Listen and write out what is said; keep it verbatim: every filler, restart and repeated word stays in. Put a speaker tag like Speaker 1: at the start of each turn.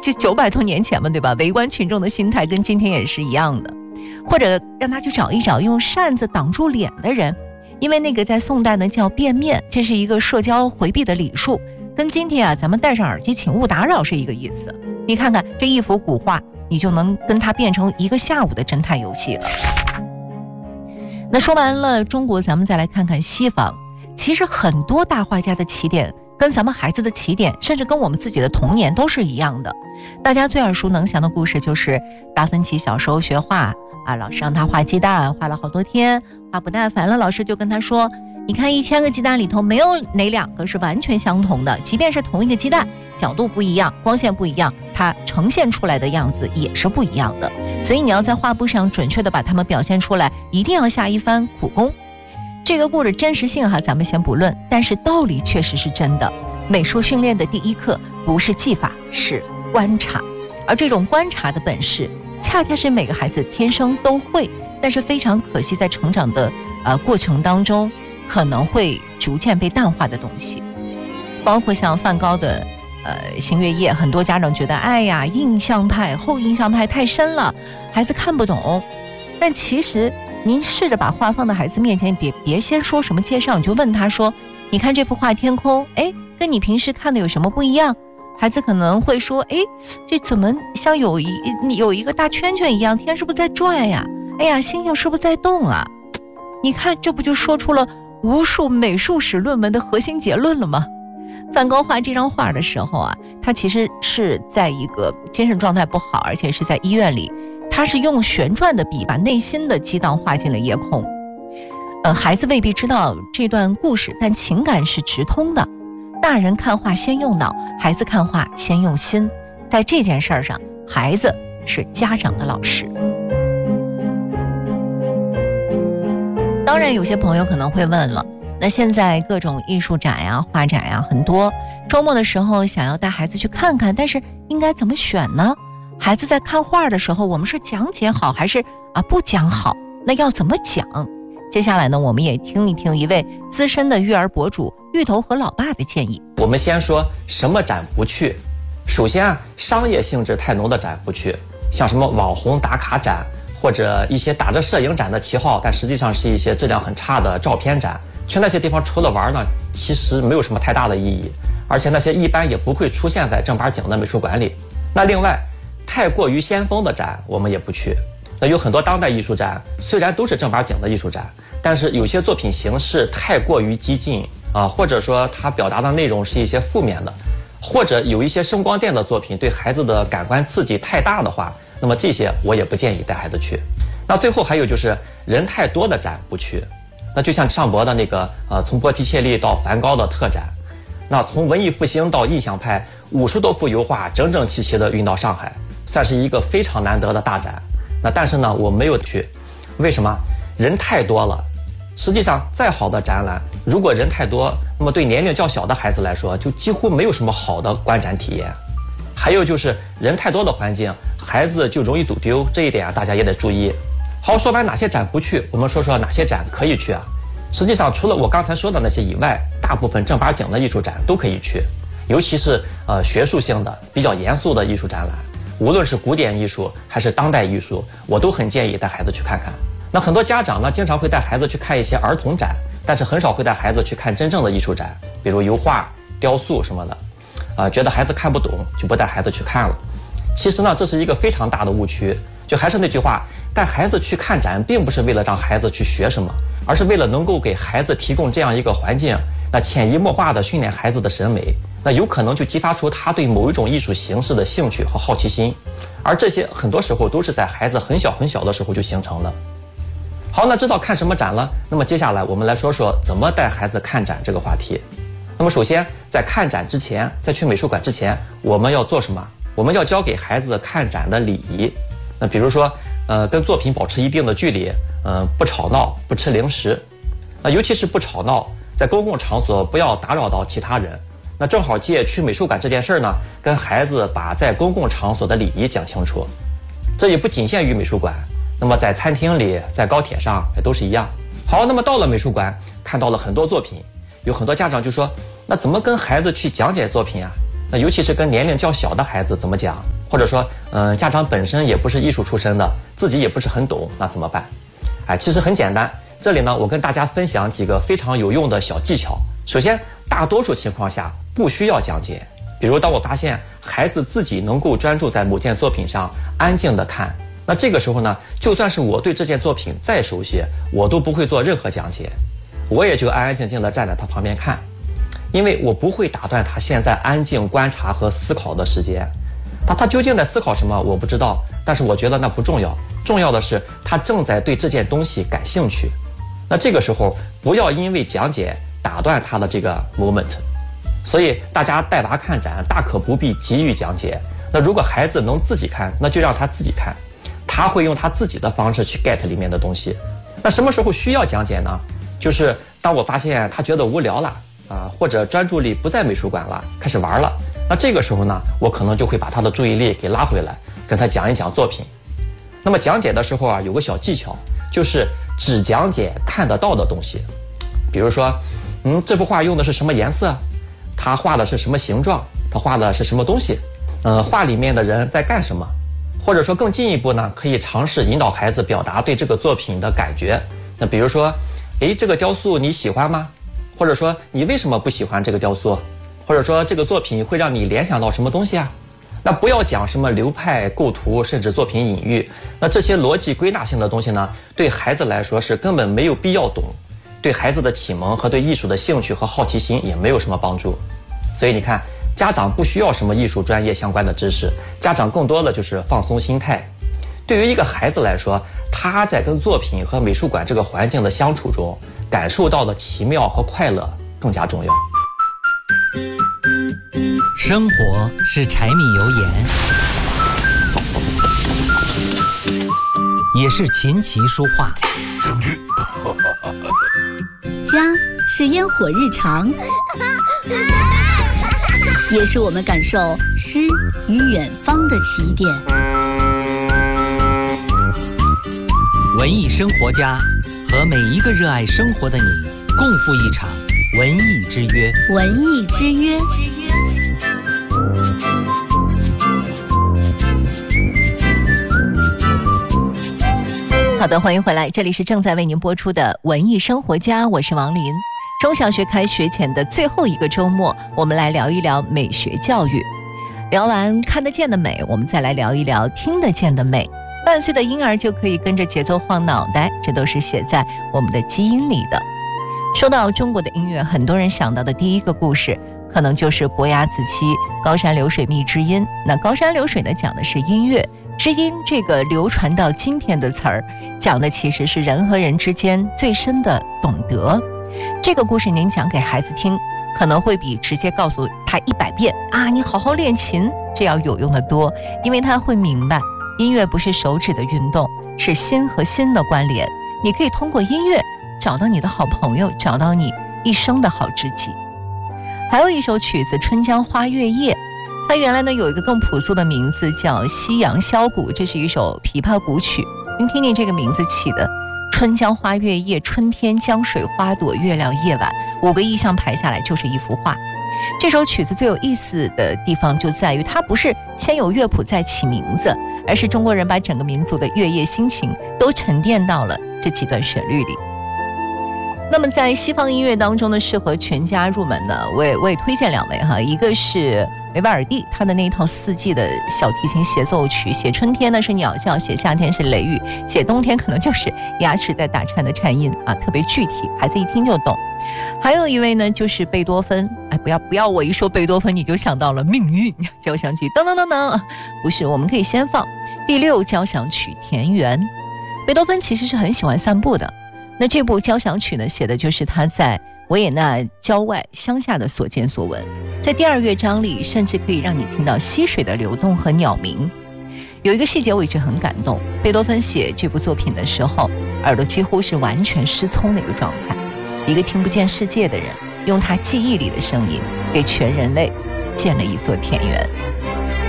Speaker 1: 就九百多年前嘛，对吧？围观群众的心态跟今天也是一样的。或者让他去找一找用扇子挡住脸的人，因为那个在宋代呢叫变面，这是一个社交回避的礼数，跟今天啊咱们戴上耳机请勿打扰是一个意思。你看看这一幅古画，你就能跟它变成一个下午的侦探游戏了。那说完了中国，咱们再来看看西方。其实很多大画家的起点跟咱们孩子的起点，甚至跟我们自己的童年都是一样的。大家最耳熟能详的故事就是达芬奇小时候学画啊，老师让他画鸡蛋，画了好多天，画不耐烦了，老师就跟他说，你看一千个鸡蛋里头没有哪两个是完全相同的，即便是同一个鸡蛋，角度不一样，光线不一样，它呈现出来的样子也是不一样的。所以你要在画布上准确的把它们表现出来，一定要下一番苦功。这个故事真实性哈，咱们先不论，但是道理确实是真的。美术训练的第一课不是技法，是观察，而这种观察的本事恰恰是每个孩子天生都会，但是非常可惜在成长的呃过程当中可能会逐渐被淡化的东西。包括像梵高的呃星月夜，很多家长觉得哎呀印象派后印象派太深了，孩子看不懂。但其实您试着把画放到孩子面前，别别先说什么介绍，你就问他说，你看这幅画天空，哎，跟你平时看的有什么不一样？孩子可能会说，哎，这怎么像有一有一个大圈圈一样，天是不是在转呀？哎呀，星星是不是在动啊？你看这不就说出了无数美术史论文的核心结论了吗？梵高画这张画的时候啊，他其实是在一个精神状态不好，而且是在医院里，他是用旋转的笔把内心的激荡画进了夜空。呃，孩子未必知道这段故事，但情感是直通的。大人看画先用脑，孩子看画先用心。在这件事上，孩子是家长的老师。当然有些朋友可能会问了，那现在各种艺术展呀、画展呀很多，周末的时候想要带孩子去看看，但是应该怎么选呢？孩子在看画的时候，我们是讲解好还是啊不讲好？那要怎么讲？接下来呢，我们也听一听一位资深的育儿博主芋头和老爸的建议。
Speaker 2: 我们先说什么展不去。首先啊，商业性质太浓的展不去，像什么网红打卡展，或者一些打着摄影展的旗号，但实际上是一些质量很差的照片展。去那些地方除了玩呢，其实没有什么太大的意义，而且那些一般也不会出现在正八经的美术馆里。那另外，太过于先锋的展我们也不去。那有很多当代艺术展，虽然都是正八经的艺术展，但是有些作品形式太过于激进啊，或者说它表达的内容是一些负面的，或者有一些声光电的作品对孩子的感官刺激太大的话，那么这些我也不建议带孩子去。那最后还有就是人太多的展不去。那就像上博的那个呃，从波提切利到梵高的特展，那从文艺复兴到印象派，五十多幅油画整整齐齐的运到上海，算是一个非常难得的大展。那但是呢，我没有去，为什么？人太多了。实际上，再好的展览，如果人太多，那么对年龄较小的孩子来说，就几乎没有什么好的观展体验。还有就是人太多的环境，孩子就容易走丢，这一点啊，大家也得注意。好，说完哪些展不去，我们说说哪些展可以去啊。实际上，除了我刚才说的那些以外，大部分正八经的艺术展都可以去，尤其是呃学术性的、比较严肃的艺术展览。无论是古典艺术还是当代艺术，我都很建议带孩子去看看。那很多家长呢，经常会带孩子去看一些儿童展，但是很少会带孩子去看真正的艺术展，比如油画、雕塑什么的，啊、呃，觉得孩子看不懂，就不带孩子去看了。其实呢，这是一个非常大的误区。就还是那句话，带孩子去看展，并不是为了让孩子去学什么，而是为了能够给孩子提供这样一个环境，那潜移默化的训练孩子的审美。那有可能就激发出他对某一种艺术形式的兴趣和好奇心，而这些很多时候都是在孩子很小很小的时候就形成的。好，那知道看什么展了，那么接下来我们来说说怎么带孩子看展这个话题。那么首先，在看展之前，在去美术馆之前，我们要做什么？我们要教给孩子看展的礼仪。那比如说，呃，跟作品保持一定的距离，嗯、呃，不吵闹，不吃零食。那尤其是不吵闹，在公共场所不要打扰到其他人。那正好借去美术馆这件事呢，跟孩子把在公共场所的礼仪讲清楚。这也不仅限于美术馆，那么在餐厅里，在高铁上也都是一样。好，那么到了美术馆，看到了很多作品，有很多家长就说，那怎么跟孩子去讲解作品啊？ 那尤其是跟年龄较小的孩子怎么讲？或者说，嗯、呃，家长本身也不是艺术出身的，自己也不是很懂，那怎么办？哎，其实很简单。这里呢，我跟大家分享几个非常有用的小技巧。首先，大多数情况下不需要讲解。比如，当我发现孩子自己能够专注在某件作品上，安静地看，那这个时候呢，就算是我对这件作品再熟悉，我都不会做任何讲解，我也就安安静静地站在他旁边看，因为我不会打断他现在安静观察和思考的时间。他他究竟在思考什么，我不知道，但是我觉得那不重要，重要的是他正在对这件东西感兴趣。那这个时候不要因为讲解打断他的这个 moment。所以大家带娃看展，大可不必急于讲解。那如果孩子能自己看，那就让他自己看，他会用他自己的方式去 get 里面的东西。那什么时候需要讲解呢？就是当我发现他觉得无聊了啊，或者专注力不在美术馆了，开始玩了。那这个时候呢，我可能就会把他的注意力给拉回来，跟他讲一讲作品。那么讲解的时候啊，有个小技巧，就是只讲解看得到的东西。比如说，嗯，这幅画用的是什么颜色？他画的是什么形状？他画的是什么东西？呃，画里面的人在干什么？或者说更进一步呢，可以尝试引导孩子表达对这个作品的感觉。那比如说，诶，这个雕塑你喜欢吗？或者说你为什么不喜欢这个雕塑？或者说这个作品会让你联想到什么东西啊？那不要讲什么流派、构图，甚至作品隐喻。那这些逻辑归纳性的东西呢，对孩子来说是根本没有必要懂，对孩子的启蒙和对艺术的兴趣和好奇心也没有什么帮助。所以你看，家长不需要什么艺术专业相关的知识，家长更多的就是放松心态。对于一个孩子来说，他在跟作品和美术馆这个环境的相处中，感受到的奇妙和快乐更加重要。
Speaker 3: 生活是柴米油盐，也是琴棋书画。
Speaker 4: 证据。
Speaker 5: 家是烟火日常，也是我们感受诗与远方的起点。
Speaker 3: 文艺生活家和每一个热爱生活的你共赴一场文艺之约。
Speaker 5: 文艺之约。
Speaker 1: 好的，欢迎回来，这里是正在为您播出的文艺生活家，我是王林。中小学开学前的最后一个周末，我们来聊一聊美学教育。聊完看得见的美，我们再来聊一聊听得见的美。半岁的婴儿就可以跟着节奏晃脑袋，这都是写在我们的基因里的。说到中国的音乐，很多人想到的第一个故事可能就是伯牙子期高山流水觅知音。那高山流水呢，讲的是音乐，知音这个流传到今天的词儿，讲的其实是人和人之间最深的懂得。这个故事您讲给孩子听，可能会比直接告诉他一百遍啊，你好好练琴，这要有用的多，因为他会明白，音乐不是手指的运动，是心和心的关联。你可以通过音乐找到你的好朋友，找到你一生的好知己。还有一首曲子《春江花月夜》，它原来呢有一个更朴素的名字叫《夕阳箫鼓》，这是一首琵琶古曲。您听听这个名字起的，春江花月夜，春天江水花朵，月亮夜晚，五个意象排下来就是一幅画。这首曲子最有意思的地方就在于，它不是先有乐谱再起名字，而是中国人把整个民族的月夜心情都沉淀到了这几段旋律里。那么在西方音乐当中呢，适合全家入门的，我也我也推荐两位哈，一个是维瓦尔第，他的那一套四季的小提琴协奏曲，写春天呢是鸟叫，写夏天是雷雨，写冬天可能就是牙齿在打颤的颤音啊，特别具体，孩子一听就懂。还有一位呢就是贝多芬，哎，不要不要我一说贝多芬你就想到了命运交响曲，噔噔噔噔，不是，我们可以先放第六交响曲田园。贝多芬其实是很喜欢散步的，那这部交响曲呢，写的就是他在维也纳郊外乡下的所见所闻。在第二乐章里，甚至可以让你听到溪水的流动和鸟鸣。有一个细节我一直很感动，贝多芬写这部作品的时候，耳朵几乎是完全失聪的一个状态。一个听不见世界的人，用他记忆里的声音，给全人类建了一座田园。